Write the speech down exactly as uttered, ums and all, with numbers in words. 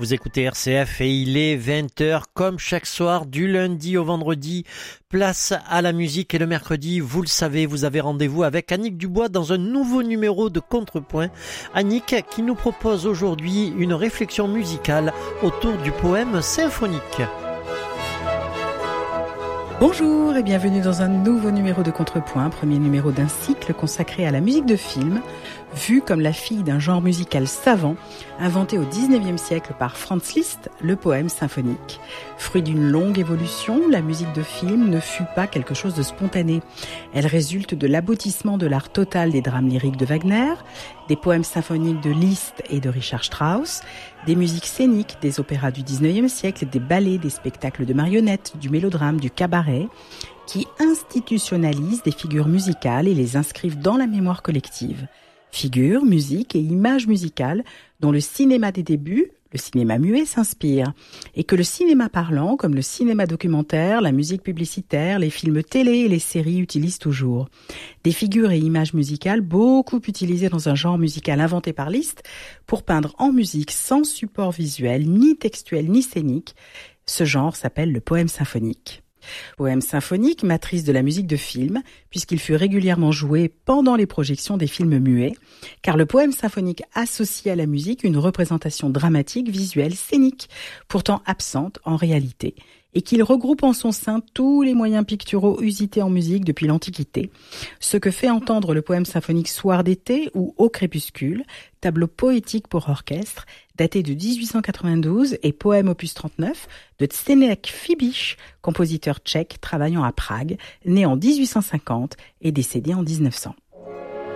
Vous écoutez R C F et il est vingt heures comme chaque soir du lundi au vendredi. Place à la musique et le mercredi, vous le savez, vous avez rendez-vous avec Annick Dubois dans un nouveau numéro de Contrepoint. Annick qui nous propose aujourd'hui une réflexion musicale autour du poème symphonique. Bonjour et bienvenue dans un nouveau numéro de Contrepoint, premier numéro d'un cycle consacré à la musique de film, vue comme la fille d'un genre musical savant, inventé au dix-neuvième siècle par Franz Liszt, le poème symphonique. Fruit d'une longue évolution, la musique de film ne fut pas quelque chose de spontané. Elle résulte de l'aboutissement de l'art total des drames lyriques de Wagner, des poèmes symphoniques de Liszt et de Richard Strauss, des musiques scéniques des opéras du dix-neuvième siècle, des ballets, des spectacles de marionnettes, du mélodrame, du cabaret, qui institutionnalisent des figures musicales et les inscrivent dans la mémoire collective. Figures, musique et images musicales dont le cinéma des débuts, le cinéma muet, s'inspire, et que le cinéma parlant, comme le cinéma documentaire, la musique publicitaire, les films télé et les séries utilisent toujours. Des figures et images musicales beaucoup utilisées dans un genre musical inventé par Liszt pour peindre en musique sans support visuel, ni textuel, ni scénique. Ce genre s'appelle le poème symphonique. Poème symphonique, matrice de la musique de film, puisqu'il fut régulièrement joué pendant les projections des films muets, car le poème symphonique associe à la musique une représentation dramatique, visuelle, scénique, pourtant absente en réalité, et qu'il regroupe en son sein tous les moyens picturaux usités en musique depuis l'Antiquité, ce que fait entendre le poème symphonique Soir d'été ou Au crépuscule, tableau poétique pour orchestre, daté de dix-huit cent quatre-vingt-douze et poème opus trente-neuf de Zdeněk Fibiš, compositeur tchèque travaillant à Prague, né en dix-huit cent cinquante et décédé en dix-neuf cents.